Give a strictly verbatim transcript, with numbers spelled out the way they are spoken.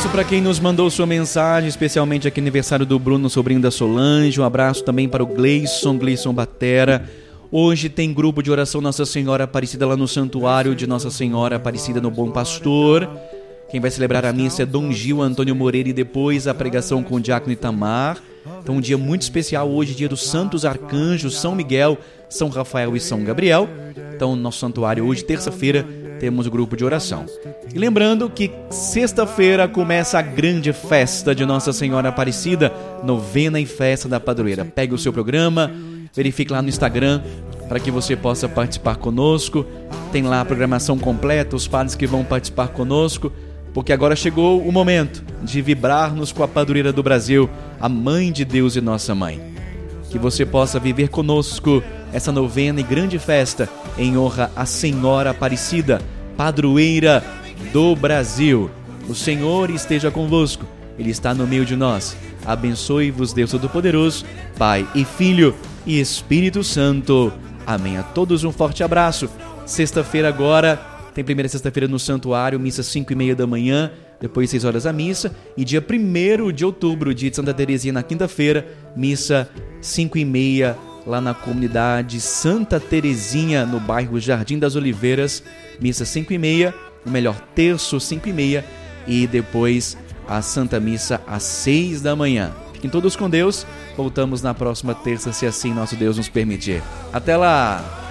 abraço para quem nos mandou sua mensagem, especialmente aqui no aniversário do Bruno, sobrinho da Solange. Um abraço também para o Gleison, Gleison Batera. Hoje tem grupo de oração Nossa Senhora Aparecida lá no Santuário de Nossa Senhora Aparecida no Bom Pastor. Quem vai celebrar a missa é Dom Gil Antônio Moreira e depois a pregação com o Diácono Itamar. Então um dia muito especial hoje, dia dos Santos Arcanjos, São Miguel, São Rafael e São Gabriel. Então no nosso santuário hoje, terça-feira, temos o grupo de oração. E lembrando que sexta-feira começa a grande festa de Nossa Senhora Aparecida, novena e festa da padroeira. Pegue o seu programa, verifique lá no Instagram para que você possa participar conosco. Tem lá a programação completa, os padres que vão participar conosco, porque agora chegou o momento de vibrarmos com a padroeira do Brasil, a Mãe de Deus e Nossa Mãe. Que você possa viver conosco essa novena e grande festa em honra à Senhora Aparecida, padroeira do Brasil. O Senhor esteja convosco, Ele está no meio de nós. Abençoe-vos Deus Todo-Poderoso, Pai e Filho e Espírito Santo. Amém. A todos um forte abraço. Sexta-feira agora, tem primeira sexta-feira no santuário, missa cinco e meia da manhã, depois seis horas a missa. E dia primeiro de outubro, dia de Santa Terezinha, na quinta-feira, missa cinco e meia lá na comunidade Santa Terezinha, no bairro Jardim das Oliveiras. Missa cinco e meia, o melhor terço cinco e meia e depois a Santa Missa às seis da manhã. Fiquem todos com Deus. Voltamos na próxima terça, se assim nosso Deus nos permitir. Até lá!